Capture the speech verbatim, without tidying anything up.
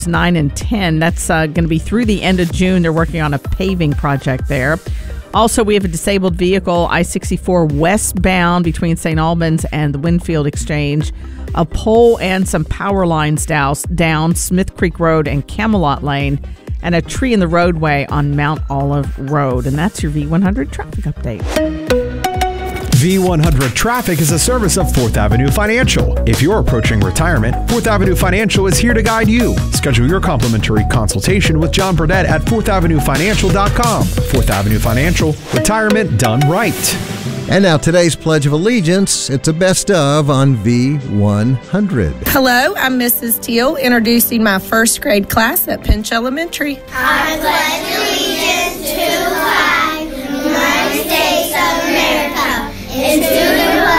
nine and ten. That's uh, going to be through the end of June. They're working on a paving project there. Also, we have a disabled vehicle, I sixty-four westbound between Saint Albans and the Winfield Exchange. A pole and some power lines down, down Smith Creek Road and Camelot Lane, and a tree in the roadway on Mount Olive Road. And that's your V one hundred traffic update. V one hundred Traffic is a service of Fourth Avenue Financial. If you're approaching retirement, Fourth Avenue Financial is here to guide you. Schedule your complimentary consultation with John Burdett at fourth avenue financial dot com. Fourth Avenue Financial, retirement done right. And now today's Pledge of Allegiance. It's a best of on V one hundred. Hello, I'm Missus Teal, introducing my first grade class at Pinch Elementary. I pledge allegiance to the flag of the United States of America and to the